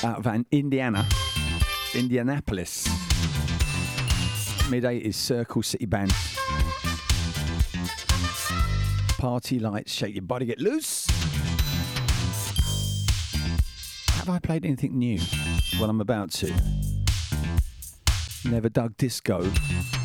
out of Indianapolis. Mid-80s Circle City Band. Party lights, shake your body, get loose. Have I played anything new? Well, I'm about to. Never Dug Disco.